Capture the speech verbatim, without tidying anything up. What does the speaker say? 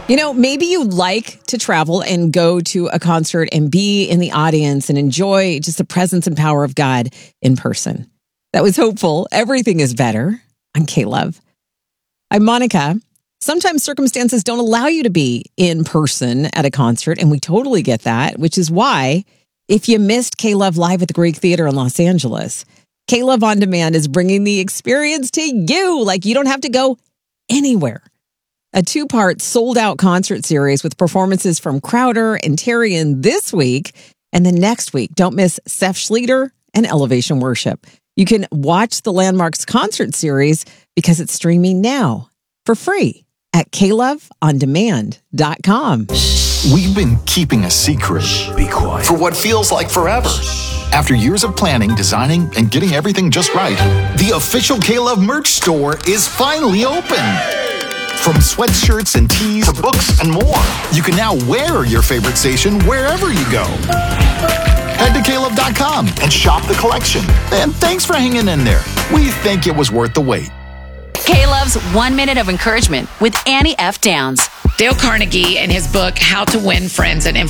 You know, maybe you like to travel and go to a concert and be in the audience and enjoy just the presence and power of God in person. That was Hopeful. Everything is Better. I'm K-Love. I'm Monica. Sometimes circumstances don't allow you to be in person at a concert, and we totally get that, which is why if you missed K-Love Live at the Greek Theater in Los Angeles, K-Love On Demand is bringing the experience to you. Like, you don't have to go anywhere. A two-part sold-out concert series with performances from Crowder and Tarian this week. And then next week, don't miss Seth Schleter and Elevation Worship. You can watch the Landmarks concert series because it's streaming now for free at K Love On Demand dot com. We've been keeping a secret. Be quiet. For what feels like forever. After years of planning, designing, and getting everything just right, the official K-Love merch store is finally open. From sweatshirts and tees to books and more, you can now wear your favorite station wherever you go. Head to K Love dot com and shop the collection. And thanks for hanging in there. We think it was worth the wait. K-Love's One Minute of Encouragement with Annie F. Downs. Dale Carnegie, in his book, How to Win Friends and Influence